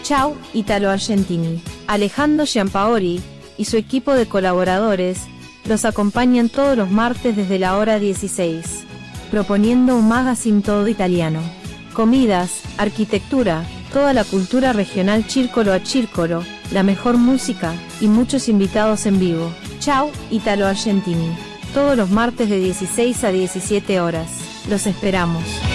Ciao, Italo Argentini. Alejandro Giampaoli y su equipo de colaboradores los acompañan todos los martes desde la hora 16, proponiendo un magazine todo italiano. Comidas, arquitectura, toda la cultura regional círcolo a círcolo, la mejor música y muchos invitados en vivo. Ciao, Italo Argentini. Todos los martes de 16 a 17 horas. Los esperamos.